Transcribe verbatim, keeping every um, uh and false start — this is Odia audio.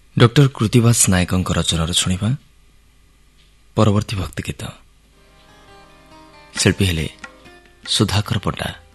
ଡକ୍ଟର କୃତିବାସ ନାୟକଙ୍କ ରଚନାର ଶୁଣିବା ପରବର୍ତ୍ତୀ ଭକ୍ତି ଗୀତ। ଶିଳ୍ପୀ ହେଲେ ସୁଧାକର ପଣ୍ଡା।